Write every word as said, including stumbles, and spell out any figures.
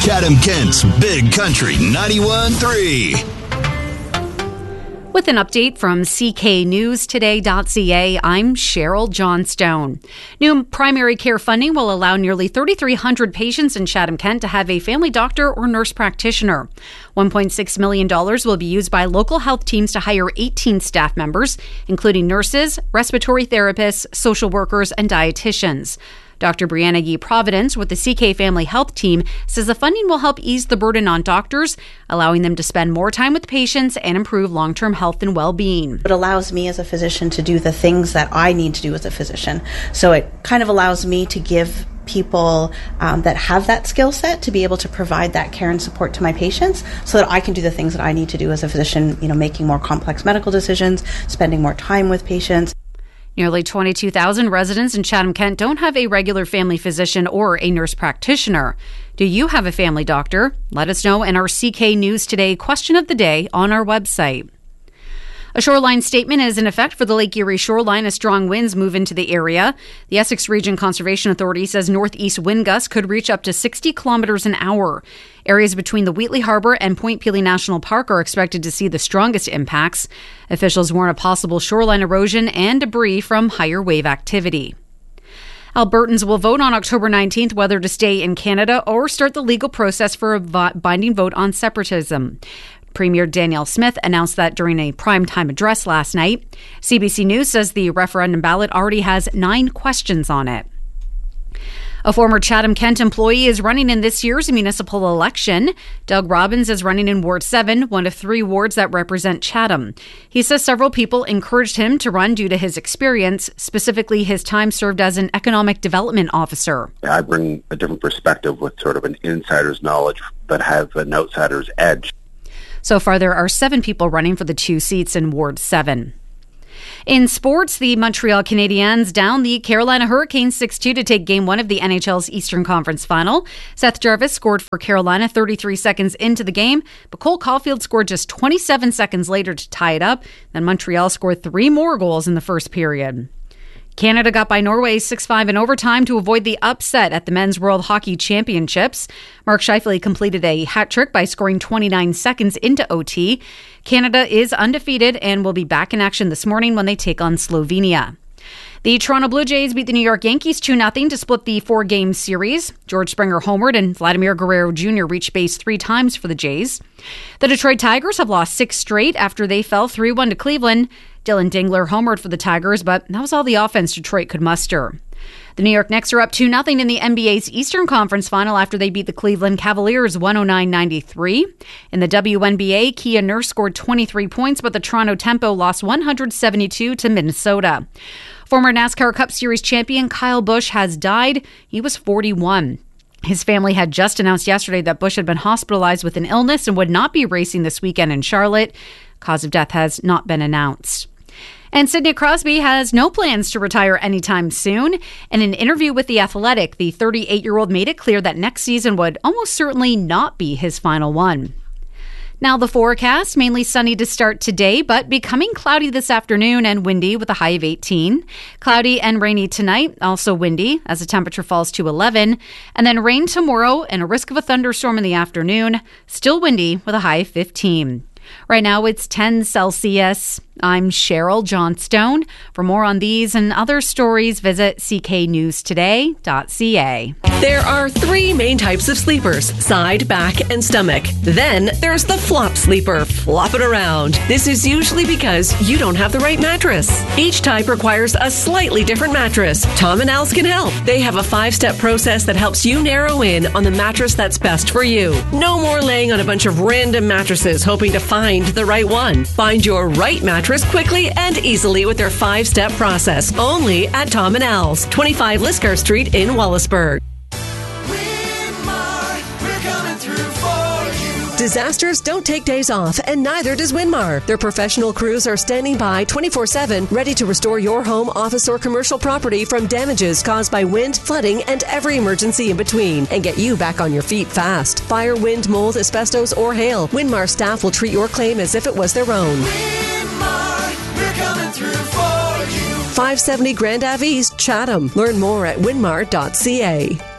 Chatham-Kent's Big Country ninety-one point three. With an update from C K News Today dot C A, I'm Cheryl Johnstone. New primary care funding will allow nearly three thousand three hundred patients in Chatham-Kent to have a family doctor or nurse practitioner. one point six million dollars will be used by local health teams to hire eighteen staff members, including nurses, respiratory therapists, social workers, and dietitians. Doctor Brianna Yee Providence with the C K Family Health Team says the funding will help ease the burden on doctors, allowing them to spend more time with patients and improve long-term health and well-being. It allows me as a physician to do the things that I need to do as a physician. So it kind of allows me to give people um, that have that skill set to be able to provide that care and support to my patients so that I can do the things that I need to do as a physician, you know, making more complex medical decisions, spending more time with patients. Nearly twenty-two thousand residents in Chatham-Kent don't have a regular family physician or a nurse practitioner. Do you have a family doctor? Let us know in our C K News Today question of the day on our website. A shoreline statement is in effect for the Lake Erie shoreline as strong winds move into the area. The Essex Region Conservation Authority says northeast wind gusts could reach up to sixty kilometers an hour. Areas between the Wheatley Harbor and Point Pelee National Park are expected to see the strongest impacts. Officials warn of possible shoreline erosion and debris from higher wave activity. Albertans will vote on October nineteenth whether to stay in Canada or start the legal process for a binding vote on separatism. Premier Danielle Smith announced that during a primetime address last night. C B C News says the referendum ballot already has nine questions on it. A former Chatham-Kent employee is running in this year's municipal election. Doug Robbins is running in Ward seven, one of three wards that represent Chatham. He says several people encouraged him to run due to his experience, specifically his time served as an economic development officer. I bring a different perspective with sort of an insider's knowledge, but have an outsider's edge. So far, there are seven people running for the two seats in Ward seven. In sports, the Montreal Canadiens down the Carolina Hurricanes six two to take Game one of the N H L's Eastern Conference Final. Seth Jarvis scored for Carolina thirty-three seconds into the game, but Cole Caulfield scored just twenty-seven seconds later to tie it up. Then Montreal scored three more goals in the first period. Canada got by Norway six five in overtime to avoid the upset at the Men's World Hockey Championships. Mark Scheifele completed a hat trick by scoring twenty-nine seconds into O T. Canada is undefeated and will be back in action this morning when they take on Slovenia. The Toronto Blue Jays beat the New York Yankees two nothing to split the four-game series. George Springer homered and Vladimir Guerrero Junior reached base three times for the Jays. The Detroit Tigers have lost six straight after they fell three one to Cleveland. Dylan Dingler homered for the Tigers, but that was all the offense Detroit could muster. The New York Knicks are up two nothing in the N B A's Eastern Conference Final after they beat the Cleveland Cavaliers one oh nine ninety-three. In the W N B A, Kia Nurse scored twenty-three points, but the Toronto Tempo lost one seventy-two to Minnesota. Former NASCAR Cup Series champion Kyle Busch has died. He was forty-one. His family had just announced yesterday that Busch had been hospitalized with an illness and would not be racing this weekend in Charlotte. Cause of death has not been announced. And Sidney Crosby has no plans to retire anytime soon. In an interview with The Athletic, the thirty-eight-year-old made it clear that next season would almost certainly not be his final one. Now the forecast, mainly sunny to start today, but becoming cloudy this afternoon and windy with a high of eighteen. Cloudy and rainy tonight, also windy as the temperature falls to eleven. And then rain tomorrow and a risk of a thunderstorm in the afternoon. Still windy with a high of fifteen. Right now it's ten Celsius. I'm Cheryl Johnstone. For more on these and other stories, visit C K News Today dot C A. There are three main types of sleepers: side, back, and stomach. Then there's the flop sleeper. Flop it around. This is usually because you don't have the right mattress. Each type requires a slightly different mattress. Tom and Al's can help. They have a five-step process that helps you narrow in on the mattress that's best for you. No more laying on a bunch of random mattresses hoping to find the right one. Find your right mattress quickly and easily with their five-step process. Only at Tom and Al's, twenty-five Lisgar Street in Wallaceburg. Disasters don't take days off, and neither does Winmar. Their professional crews are standing by twenty-four seven, ready to restore your home, office, or commercial property from damages caused by wind, flooding, and every emergency in between, and get you back on your feet fast. Fire, wind, mold, asbestos, or hail, Winmar staff will treat your claim as if it was their own. Winmar, we're coming through for you. five seventy Grand Ave East, Chatham. Learn more at winmar dot C A.